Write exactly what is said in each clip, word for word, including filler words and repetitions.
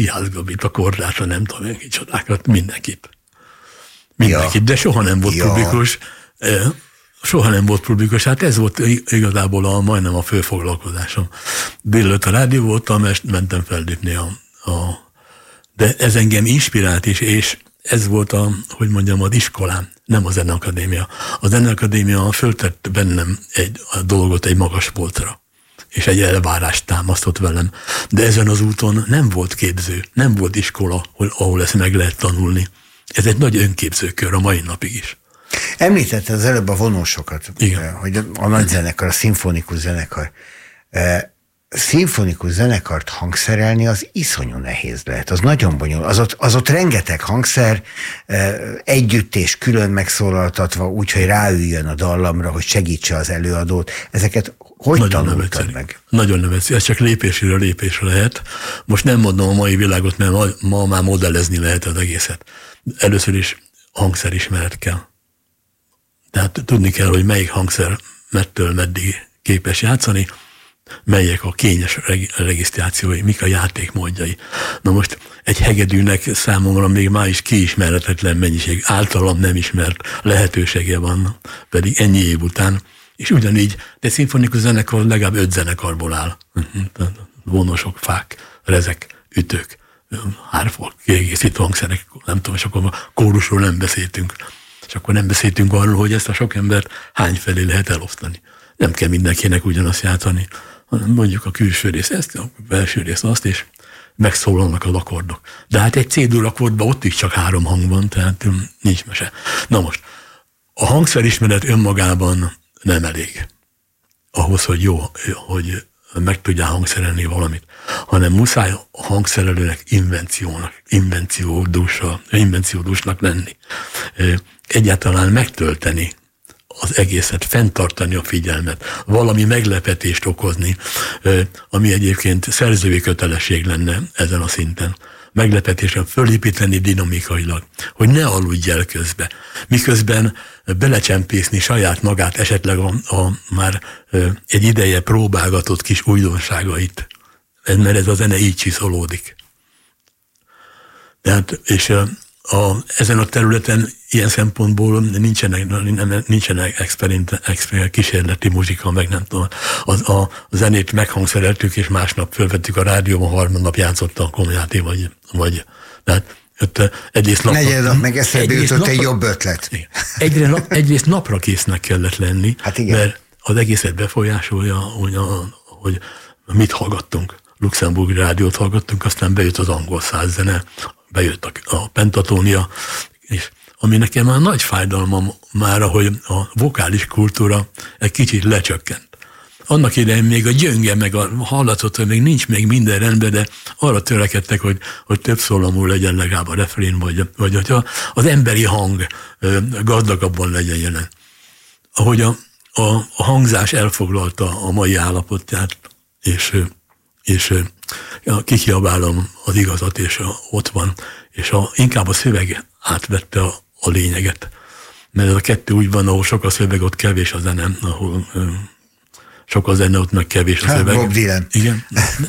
Vihász Gabit, a Kordátra, nem tudom, én kicsodákat, mindenkit. Mindenkit, ja. De soha nem volt ja. publikus. Soha nem volt publikus, hát ez volt igazából a, majdnem a fő foglalkozásom. Délelőtt a rádió voltam, és mentem fellépni a, a... De ez engem inspirált is, és ez volt a, hogy mondjam, az iskolám, nem a Zeneakadémia. A Zeneakadémia föltett bennem egy a dolgot egy magas polcra, és egy elvárást támasztott velem. De ezen az úton nem volt képző, nem volt iskola, ahol ezt meg lehet tanulni. Ez egy nagy önképzőkör a mai napig is. Említette az előbb a vonósokat, igen. Hogy a nagy zenekar, a szimfonikus zenekar. Szimfonikus zenekart hangszerelni az iszonyú nehéz lehet. Az nagyon bonyolult. Az ott, az ott rengeteg hangszer, együtt és külön megszólaltatva, úgyhogy ráüljön a dallamra, hogy segítse az előadót. Ezeket hogy nagyon tanultad meg? Nagyon nem egyszerű. Ez csak lépésről lépésre lehet. Most nem mondom a mai világot, mert ma, ma már modellezni lehet az egészet. Először is hangszerismeret kell. Tehát tudni kell, hogy melyik hangszer mettől meddig képes játszani, melyek a kényes regisztrációi, mik a játékmódjai. Na most egy hegedűnek számomra még már is kiismeretetlen mennyiség, általam nem ismert lehetősége van, pedig ennyi év után. És ugyanígy, de szimfonikus zenekar legalább öt zenekarból áll. Vonosok, fák, rezek, ütők, hárfok, kiegészítő hangszerek, nem tudom, és akkor a kórusról nem beszéltünk. És akkor nem beszéltünk arról, hogy ezt a sok embert hány felé lehet elosztani. Nem kell mindenkinek ugyanazt játszani, hanem mondjuk a külső rész ezt, a belső rész azt, és megszólalnak az akkordok. De hát egy C-dur akkordban ott is csak három hang van, tehát nincs mese. Na most, a hangszerismeret önmagában nem elég ahhoz, hogy jó, hogy meg tudjál hangszerelni valamit, hanem muszáj a hangszerelőnek invenciónak, invenciódúsnak, invenciódúsnak lenni. Egyáltalán megtölteni az egészet, fenntartani a figyelmet, valami meglepetést okozni, ami egyébként szerzői kötelesség lenne ezen a szinten. Meglepetésre fölépíteni dinamikailag, hogy ne aludj el közbe. Miközben belecsempészni saját magát, esetleg a, a már egy ideje próbálgatott kis újdonságait, mert ez a zene így csiszolódik. Tehát, és a, ezen a területen ilyen szempontból nincsenek, nincsenek experiment, experiment, kísérleti muzsika, meg nem tudom. A, a zenét meghangszereltük, és másnap fölvettük a rádióban, harmadnap játszotta a Komjáté, vagy, vagy tehát ott egyrészt napra... Negyed nap meg eszembe jutott egy jobb ötlet. Egyre nap, egyrészt napra késznek kellett lenni, hát igen. Mert az egészet befolyásolja, hogy, a, hogy mit hallgattunk. Luxemburgi rádiót hallgattunk, aztán bejött az angol százzene, bejött a, a pentatónia, és ami nekem már nagy fájdalmam már, hogy a vokális kultúra egy kicsit lecsökkent. Annak idején még a gyönge, meg a hallatszott, hogy még nincs még minden rendben, de arra törekedtek, hogy, hogy több szólamú legyen legalább a refrén, vagy, vagy hogy az emberi hang gazdagabban legyen jelen. Ahogy a, a, a hangzás elfoglalta a mai állapotját, és, és kikiabálom az igazat, és ott van, és a, inkább a szöveg átvette a, a lényeget. Mert ez a kettő úgy van, ahol sok a szöveg, ott kevés a zene, ahol sok a zene, ott meg kevés a hát, szöveg. Bob Dylan. Igen.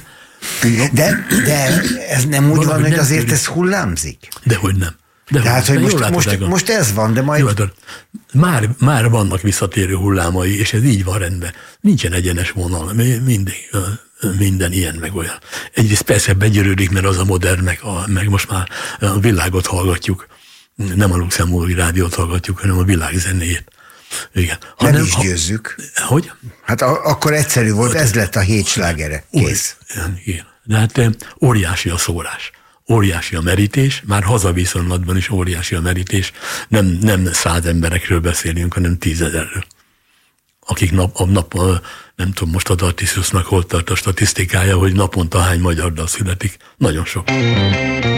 De, de ez nem úgy Valahogy van, hogy azért tűnik. Ez hullámzik? Dehogy nem. De Tehát, hogy most, látod, most, most ez van, de majd... Jó, már, már vannak visszatérő hullámai, és ez így van rendben. Nincsen egyenes vonal, minden, minden ilyen meg olyan. Egyrészt persze begyörődik, mert az a modern, meg, a, meg most már a világot hallgatjuk. Nem a luxemburgi rádiót hallgatjuk, hanem a világ zenéjét. Igen. Nem hanem, is győzzük. Ha, hogy? Hát a, akkor egyszerű volt, ez lett a hét slágere. Kész. Igen. De hát óriási a szórás. Óriási a merítés, már hazaviszonylatban is óriási a merítés. Nem, nem száz emberekről beszélünk, hanem tízezerről. Akik nap, a nap, nem tudom, most a Dartisiusnak hol tart a statisztikája, hogy naponta hány magyar dal születik. Nagyon sok.